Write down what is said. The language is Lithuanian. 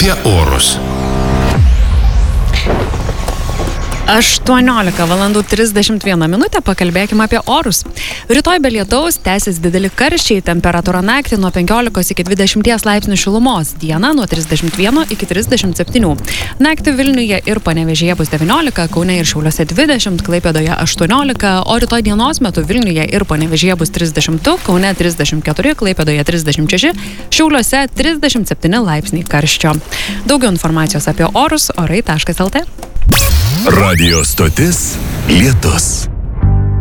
apie orus. 18:31 pakalbėkime apie orus. Rytoj be lietaus tęsis dideli karščiai, temperatūra naktį nuo 15 iki 20 laipsnių šilumos, diena nuo 31 iki 37. Naktį Vilniuje ir Panevėžyje bus 19, Kaune ir Šiauliuose 20, Klaipėdoje 18, o rytoj dienos metu Vilniuje ir Panevėžyje bus 32, Kaune 34, Klaipėdoje 36, Šiauliuose 37 laipsniai karščio. Daugiau informacijos apie orus orai.lt. Radio stotis Lietus.